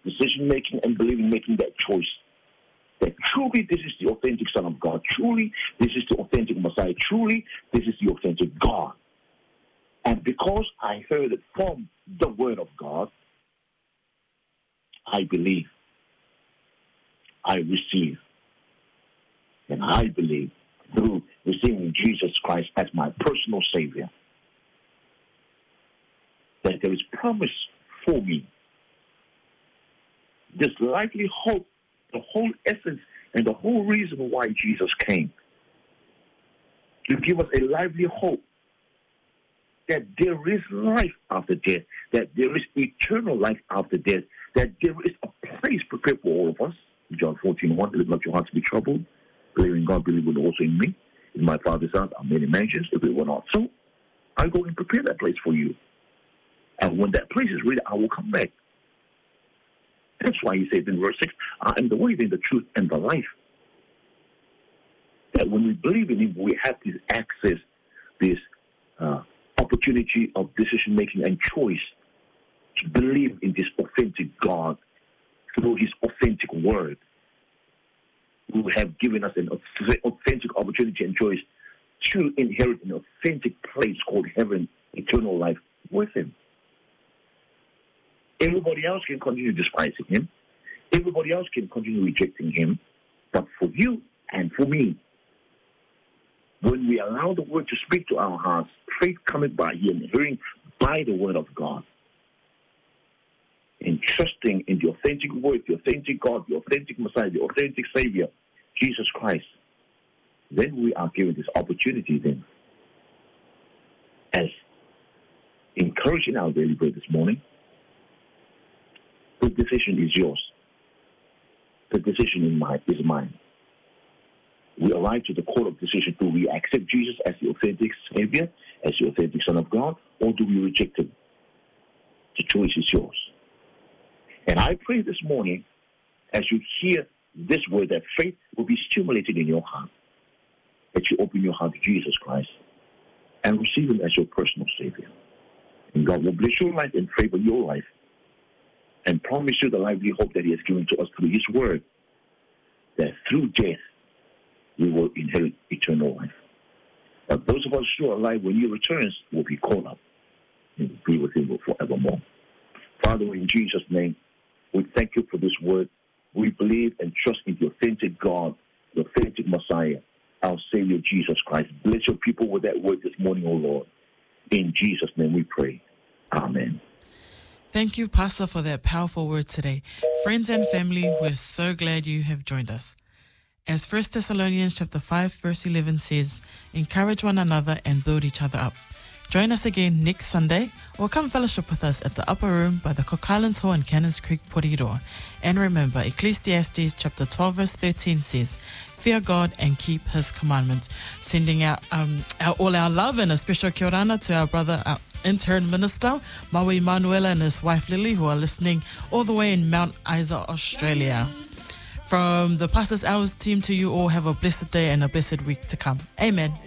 decision making and believing, making that choice. That truly this is the authentic Son of God. Truly this is the authentic Messiah. Truly this is the authentic God. And because I heard it from the Word of God, I believe, I receive, and I believe through receiving Jesus Christ as my personal Savior, that there is promise for me. There's likely hope, the whole essence and the whole reason why Jesus came, to give us a lively hope that there is life after death, that there is eternal life after death, that there is a place prepared for all of us. John 14:1, let not your hearts be troubled. Believe in God, believe also in me. In my Father's house are many mansions. If it were not so, I'll go and prepare that place for you. And when that place is ready, I will come back. That's why he says in verse 6, I am the way, the truth, and the life. That when we believe in him, we have this access, this opportunity of decision-making and choice to believe in this authentic God through his authentic word, who have given us an authentic opportunity and choice to inherit an authentic place called heaven, eternal life with him. Everybody else can continue despising him. Everybody else can continue rejecting him. But for you and for me, when we allow the word to speak to our hearts, faith cometh by hearing, hearing by the word of God, and trusting in the authentic word, the authentic God, the authentic Messiah, the authentic Savior, Jesus Christ, then we are given this opportunity then, as encouraging our daily bread this morning. The decision is yours. The decision is mine. We arrive to the court of decision. Do we accept Jesus as the authentic Savior, as the authentic Son of God, or do we reject him? The choice is yours. And I pray this morning, as you hear this word, that faith will be stimulated in your heart, that you open your heart to Jesus Christ and receive him as your personal Savior. And God will bless your life and favor your life and promise you the lively hope that he has given to us through his word, that through death we will inherit eternal life. But those of us who are alive when he returns will be caught up and will be with him forevermore. Father, in Jesus' name, we thank you for this word. We believe and trust in the authentic God, the authentic Messiah, our Savior, Jesus Christ. Bless your people with that word this morning, O Lord. In Jesus' name we pray. Amen. Thank you, Pastor, for that powerful word today. Friends and family, we're so glad you have joined us. As 1 Thessalonians chapter 5, verse 11 says, encourage one another and build each other up. Join us again next Sunday, or come fellowship with us at the upper room by the Cook Islands Hall in Cannons Creek, Porirua. And remember, Ecclesiastes chapter 12, verse 13 says, fear God and keep his commandments. Sending out all our love and a special kia orana to our brother, our intern minister, Maui Manuela, and his wife Lily, who are listening all the way in Mount Isa, Australia. From the Pastor's Hours team to you all, have a blessed day and a blessed week to come. Amen.